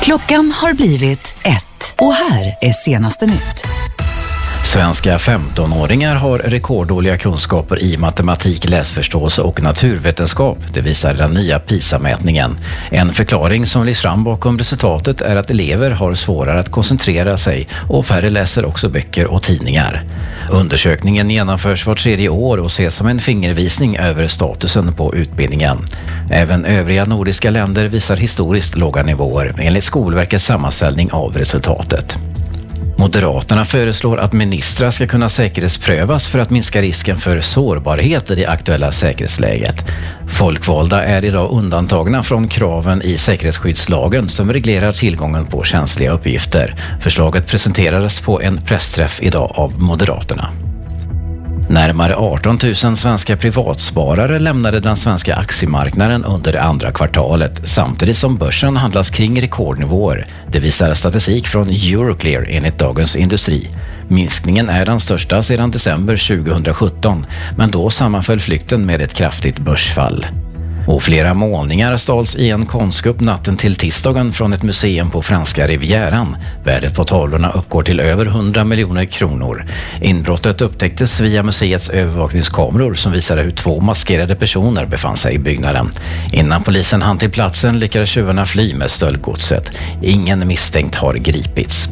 Klockan har blivit 1 och här är senaste nytt. Svenska 15-åringar har rekorddåliga kunskaper i matematik, läsförståelse och naturvetenskap. Det visar den nya PISA-mätningen. En förklaring som lyfts fram bakom resultatet är att elever har svårare att koncentrera sig och färre läser också böcker och tidningar. Undersökningen genomförs var 3:e år och ses som en fingervisning över statusen på utbildningen. Även övriga nordiska länder visar historiskt låga nivåer enligt Skolverkets sammanställning av resultatet. Moderaterna föreslår att ministrar ska kunna säkerhetsprövas för att minska risken för sårbarhet i det aktuella säkerhetsläget. Folkvalda är idag undantagna från kraven i säkerhetsskyddslagen som reglerar tillgången på känsliga uppgifter. Förslaget presenterades på en pressträff idag av Moderaterna. Närmare 18 000 svenska privatsparare lämnade den svenska aktiemarknaden under det andra kvartalet samtidigt som börsen handlas kring rekordnivåer. Det visar statistik från Euroclear enligt Dagens Industri. Minskningen är den största sedan december 2017, men då sammanföll flykten med ett kraftigt börsfall. Och flera målningar stals i en konstkupp natten till tisdagen från ett museum på franska Rivieran. Värdet på tavlorna uppgår till över 100 miljoner kronor. Inbrottet upptäcktes via museets övervakningskameror som visade hur 2 maskerade personer befann sig i byggnaden. Innan polisen hann till platsen lyckades tjuvarna fly med stöldgodset. Ingen misstänkt har gripits.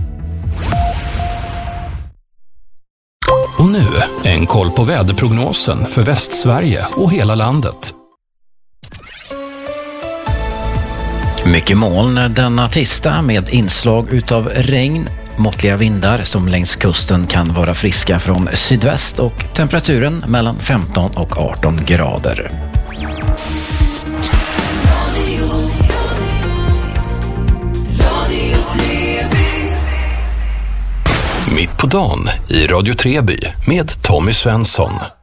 Och nu en koll på väderprognosen för Västsverige och hela landet. Mycket moln denna tisdag med inslag utav regn, måttliga vindar som längs kusten kan vara friska från sydväst och temperaturen mellan 15 och 18 grader. Mitt på dagen i Radio Treby med Tommy Svensson.